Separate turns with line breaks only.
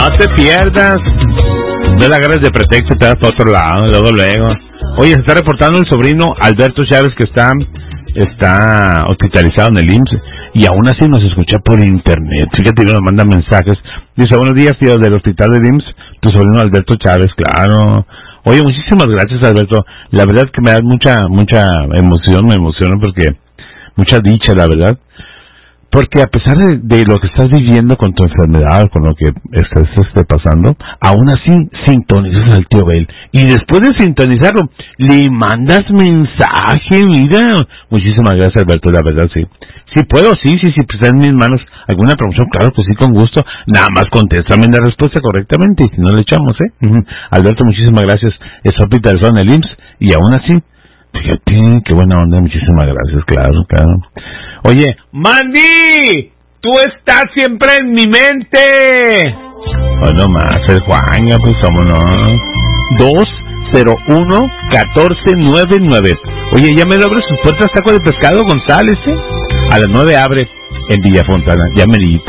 No te pierdas. No la agarres de pretexto, te das para otro lado, luego. Oye, se está reportando el sobrino Alberto Chávez que está hospitalizado en el IMSS y aún así nos escucha por internet. Fíjate, nos manda mensajes. Dice, buenos días, tío, del hospital del IMSS, tu sobrino Alberto Chávez, claro. Oye, muchísimas gracias, Alberto. La verdad es que me da mucha emoción, me emociona porque mucha dicha, la verdad. Porque a pesar de lo que estás viviendo con tu enfermedad, con lo que estás pasando, aún así sintonizas al tío Bel. Y después de sintonizarlo, le mandas mensaje, mira. Muchísimas gracias, Alberto, la verdad, sí. Sí puedo, sí, pues está en mis manos alguna promoción, claro que sí, con gusto. Nada más contéstame la respuesta correctamente y si no le echamos, Alberto, muchísimas gracias. Es hospitalizado en el IMSS y aún así, fíjate, qué buena onda, muchísimas gracias, claro. Oye, Mandy, tú estás siempre en mi mente. Bueno, más, el Juan, ya pues vámonos. 201-1499. Oye, ya me lo abre sus puertas Taco de Pescado González, A las 9 abre en Villa Fontana, ya merito.